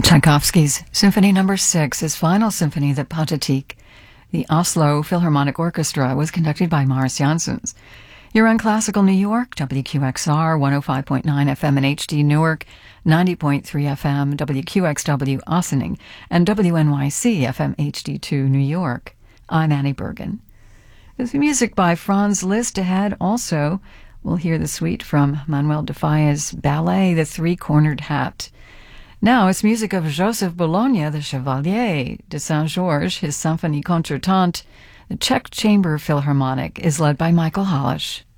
Tchaikovsky's Symphony No. 6, his final symphony, the Pathetique. The Oslo Philharmonic Orchestra was conducted by Morris Janssens. You're on Classical New York, WQXR, 105.9 FM in HD Newark, 90.3 FM, WQXW Ossining, and WNYC FM HD2 New York. I'm Annie Bergen. There's music by Franz Liszt ahead. Also, we'll hear the suite from Manuel de Falla's ballet, The Three-Cornered Hat. Now it's music of Joseph Bologna, the Chevalier de Saint-Georges, his Symphonie Concertante. The Czech Chamber Philharmonic is led by Michael Hollisch.